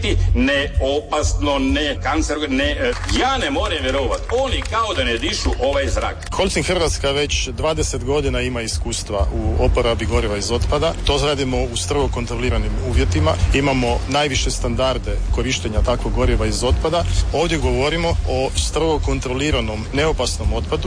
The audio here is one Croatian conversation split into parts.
biti ne opasno, ne kancerogeno, ja ne moram vjerovati. Oni kao da ne dišu ovaj zrak. Holcim Hrvatska već 20 godina ima iskustva u oporabi goriva iz otpada. To radimo u strogo kontroliranim uvjetima. Imamo najviše standarde korištenja takvog goriva iz otpada. Ovdje govorimo o strogo kontroliranom neopasnom otpadu.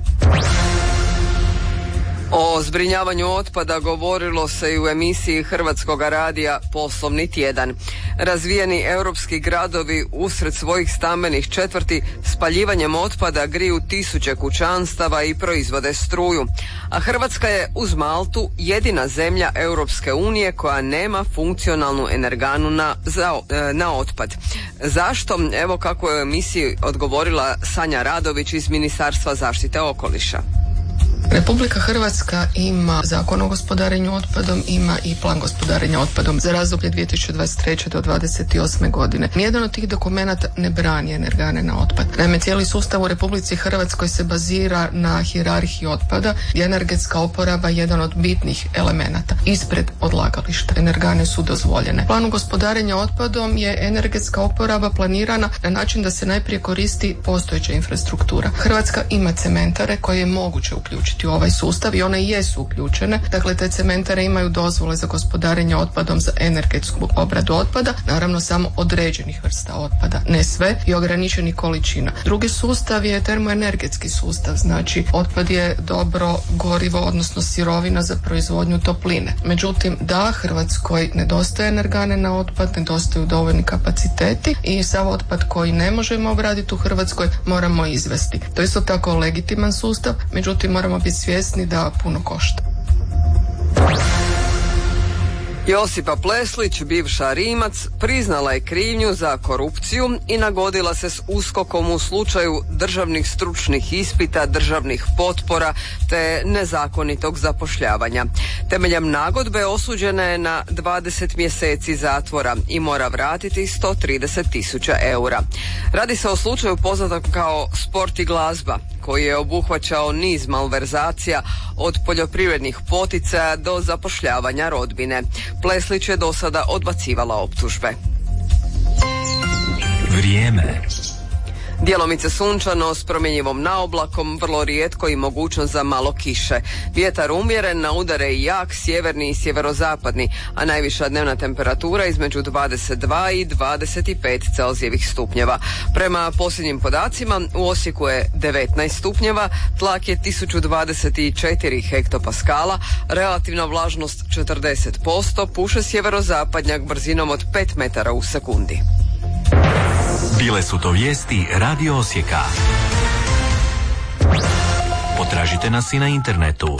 O zbrinjavanju otpada govorilo se i u emisiji Hrvatskog radija Poslovni tjedan. Razvijeni europski gradovi usred svojih stambenih četvrti spaljivanjem otpada griju tisuće kućanstava i proizvode struju. A Hrvatska je uz Maltu jedina zemlja Europske unije koja nema funkcionalnu energanu na otpad. Zašto? Evo kako je u emisiji odgovorila Sanja Radović iz Ministarstva zaštite okoliša. Republika Hrvatska ima Zakon o gospodarenju otpadom, ima i plan gospodarenja otpadom za razdoblje 2023. do 2028. godine. Nijedan od tih dokumenata ne brani energane na otpad. Naime, cijeli sustav u Republici Hrvatskoj se bazira na hijerarhiji otpada i energetska oporaba je jedan od bitnih elemenata. Ispred odlagališta energane su dozvoljene. Planu gospodarenja otpadom je energetska oporaba planirana na način da se najprije koristi postojeća infrastruktura. Hrvatska ima cementare koje je moguće uključiti u ovaj sustav i one jesu uključene. Dakle, te cementare imaju dozvole za gospodarenje otpadom za energetsku obradu otpada, naravno samo određenih vrsta otpada, ne sve i ograničenih količina. Drugi sustav je termoenergetski sustav, znači otpad je dobro gorivo, odnosno sirovina za proizvodnju topline. Međutim, da, Hrvatskoj nedostaje energane na otpad, nedostaju dovoljni kapaciteti i sav otpad koji ne možemo obraditi u Hrvatskoj moramo izvesti. To je isto tako legitiman sustav, međutim moramo biti svjesni da puno košta. Josipa Pleslić, bivša Rimac, priznala je krivnju za korupciju i nagodila se s USKOK-om u slučaju državnih stručnih ispita, državnih potpora te nezakonitog zapošljavanja. Temeljem nagodbe osuđena je na 20 mjeseci zatvora i mora vratiti 130.000 eura. Radi se o slučaju poznatom kao Sport i glazba, koji je obuhvaćao niz malverzacija od poljoprivrednih poticaja do zapošljavanja rodbine. Pleslić je do sada odbacivala optužbe. Vrijeme. Djelomice sunčano s promjenjivom naoblakom, vrlo rijetko i mogućnost za malo kiše. Vjetar umjeren, na udare i jak, sjeverni i sjeverozapadni, a najviša dnevna temperatura između 22 i 25 Celzijevih stupnjeva. Prema posljednjim podacima u Osijeku je 19 stupnjeva, tlak je 1024 hektopaskala, relativna vlažnost 40%, puše sjeverozapadnjak brzinom od 5 metara u sekundi. Bile su to vijesti Radio Osijeka. Potražite nas i na internetu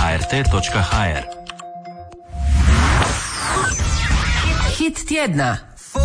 radioosijek.hrt.hr. Hit tjedna.